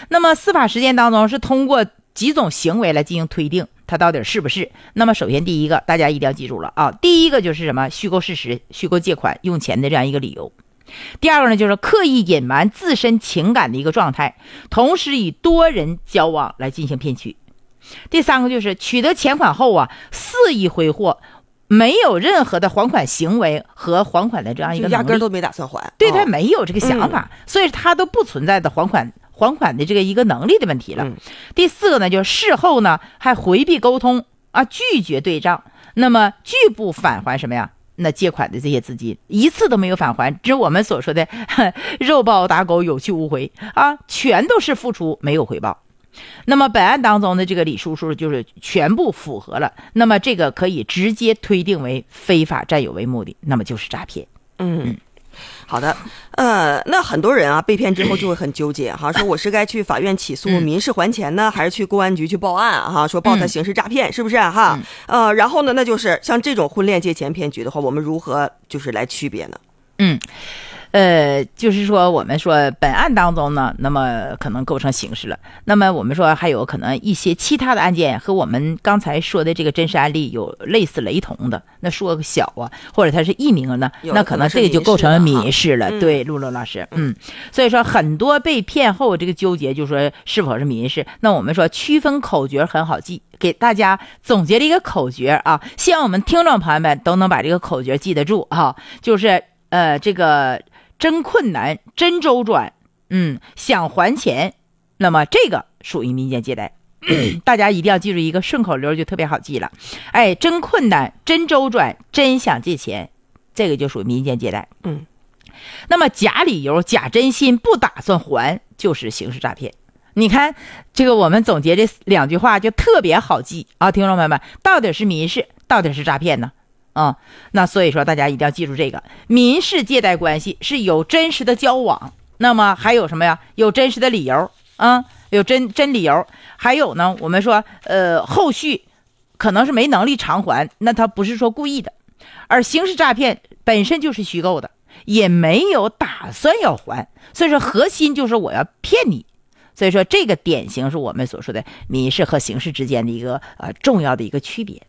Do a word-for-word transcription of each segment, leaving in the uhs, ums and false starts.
那么司法实践当中是通过几种行为来进行推定它到底是不是。那么首先第一个大家一定要记住了啊，第一个就是什么？虚构事实、虚构借款用钱的这样一个理由。第二个呢，就是刻意隐瞒自身情感的一个状态，同时以多人交往来进行骗取。第三个就是取得钱款后啊，肆意挥霍，没有任何的还款行为和还款的这样一个能力， 压根都没打算还， 对，他没有这个想法、嗯、所以他都不存在的还款还款的这个一个能力的问题了、嗯、第四个呢，就是事后呢还回避沟通啊，拒绝对账，那么拒不返还什么呀？那借款的这些资金一次都没有返还，只是我们所说的肉包打狗，有去无回啊，全都是付出没有回报。那么本案当中的这个李叔叔就是全部符合了，那么这个可以直接推定为非法占有为目的，那么就是诈骗。 嗯嗯，好的，呃，那很多人啊被骗之后就会很纠结哈，说我是该去法院起诉民事还钱呢，还是去公安局去报案哈？说报他刑事诈骗，是不是哈？呃，然后呢，那就是像这种婚恋借钱骗局的话，我们如何就是来区别呢？ 嗯。呃，就是说我们说本案当中呢，那么可能构成刑事了，那么我们说还有可能一些其他的案件和我们刚才说的这个真实案例有类似雷同的，那说个小啊，或者它是艺名呢，那可能这个就构成民事了。 嗯、 对，陆陆老师，嗯，所以说很多被骗后这个纠结，就说是否是民事，那我们说区分口诀很好记，给大家总结了一个口诀啊，希望我们听众朋友们都能把这个口诀记得住啊，就是呃这个。真困难，真周转，嗯，想还钱，那么这个属于民间借贷，大家一定要记住一个顺口溜，就特别好记了。哎，真困难，真周转，真想借钱，这个就属于民间借贷。 嗯， 那么假理由、假真心，不打算还，就是刑事诈骗。你看这个，我们总结这两句话就特别好记啊，听众朋友们，到底是民事，到底是诈骗呢？啊、嗯，那所以说大家一定要记住这个民事借贷关系是有真实的交往，那么还有什么呀？有真实的理由啊，有真真理由，还有呢，我们说呃后续可能是没能力偿还，那他不是说故意的，而刑事诈骗本身就是虚构的，也没有打算要还，所以说核心就是我要骗你。所以说这个典型是我们所说的民事和刑事之间的一个呃重要的一个区别。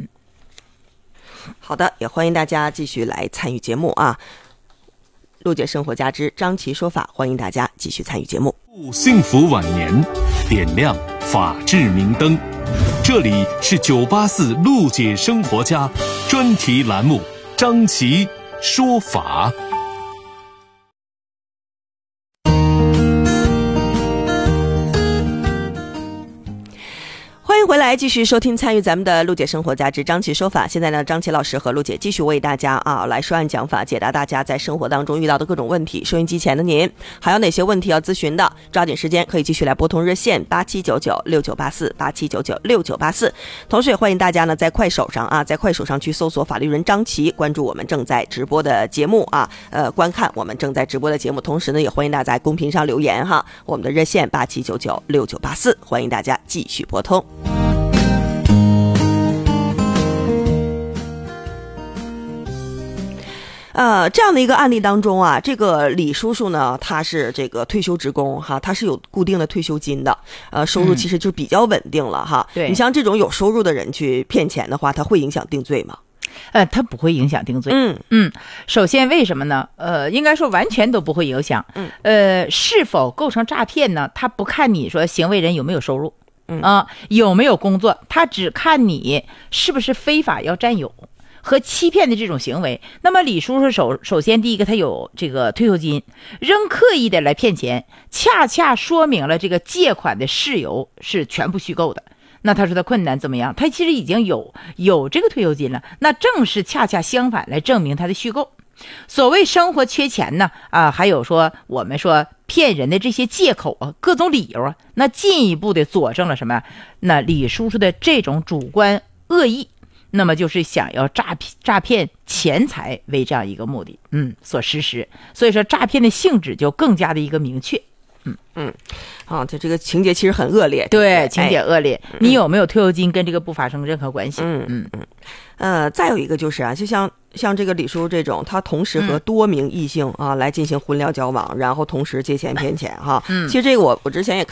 好的，也欢迎大家继续来参与节目啊！陆姐生活家之张琪说法，欢迎大家继续参与节目。 幸福晚年，点亮法治明灯。这里是九八四陆姐生活家专题栏目，张琪说法。 欢迎回来，继续收听参与咱们的陆姐生活家之张琪说法。现在呢，张琪老师和陆姐继续为大家啊来说案讲法，解答大家在生活当中遇到的各种问题。收音机前的您还有哪些问题要咨询的，抓紧时间可以继续来拨通热线八七九九六九八四八七九九六九八四。同时也欢迎大家呢在快手上啊，在快手上去搜索法律人张琪，关注我们正在直播的节目啊，呃，观看我们正在直播的节目。同时呢，也欢迎大家在公屏上留言哈，我们的热线八七九九六九八四，欢迎大家继续拨通。呃，这样的一个案例当中啊，这个李叔叔呢，他是这个退休职工哈，他是有固定的退休金的，呃，收入其实就比较稳定了哈。 对、嗯， 你像这种有收入的人去骗钱的话，他会影响定罪吗？ 呃，他不会影响定罪。 嗯嗯，首先为什么呢？呃，应该说完全都不会影响。 嗯， 呃，是否构成诈骗呢？他不看你说行为人有没有收入， 嗯啊，有没有工作，他只看你是不是非法要占有和欺骗的这种行为。那么李叔叔首首先第一个，他有这个退休金，仍刻意的来骗钱，恰恰说明了这个借款的事由是全部虚构的。那他说他困难怎么样？他其实已经有有这个退休金了，那正是恰恰相反来证明他的虚构。所谓生活缺钱呢，啊，还有说我们说骗人的这些借口啊，各种理由啊，那进一步的佐证了什么？那李叔叔的这种主观恶意，那么就是想要诈骗诈骗钱财为这样一个目的，嗯，所实施。所以说诈骗的性质就更加的一个明确。嗯嗯，啊，这这个情节其实很恶劣， 对，情节恶劣、 哎。 你有没有退休金跟这个不发生任何关系？ 嗯嗯嗯。呃，再有一个就是啊，就像像这个李叔这种，他同时和多名异性啊、嗯、来进行婚聊交往，然后同时借钱骗钱哈。嗯，其实这个我我之前也看。